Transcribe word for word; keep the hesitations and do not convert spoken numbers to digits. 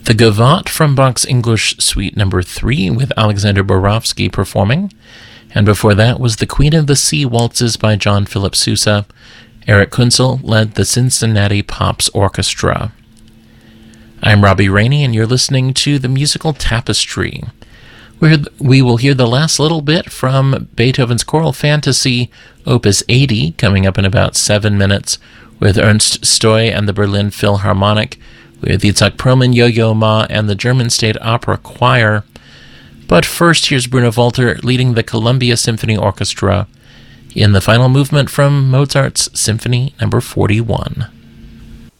The Gavotte from Bach's English Suite Number three with Alexander Borowski performing. And before that was The Queen of the Sea Waltzes by John Philip Sousa. Eric Kunzel led the Cincinnati Pops Orchestra. I'm Robbie Rainey, and you're listening to The Musical Tapestry, where we will hear the last little bit from Beethoven's Choral Fantasy, Opus eighty, coming up in about seven minutes, with Ernst Stoy and the Berlin Philharmonic, with Itzhak Perlman, Yo-Yo Ma, and the German State Opera Choir. But first, here's Bruno Walter leading the Columbia Symphony Orchestra in the final movement from Mozart's Symphony Number forty-one.